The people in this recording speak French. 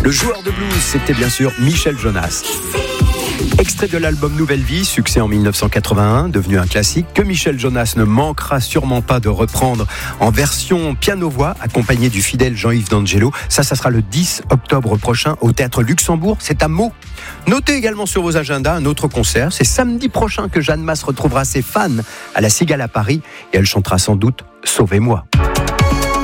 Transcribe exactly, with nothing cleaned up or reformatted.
Le joueur de blues, c'était bien sûr Michel Jonas. Extrait de l'album Nouvelle Vie, succès en dix-neuf cent quatre-vingt-un, devenu un classique, que Michel Jonas ne manquera sûrement pas de reprendre en version piano-voix, accompagné du fidèle Jean-Yves D'Angelo. Ça, ça sera le dix octobre prochain au Théâtre Luxembourg. C'est à Meaux. Notez également sur vos agendas un autre concert. C'est samedi prochain que Jeanne Masse retrouvera ses fans à la Cigale à Paris et elle chantera sans doute « Sauvez-moi ».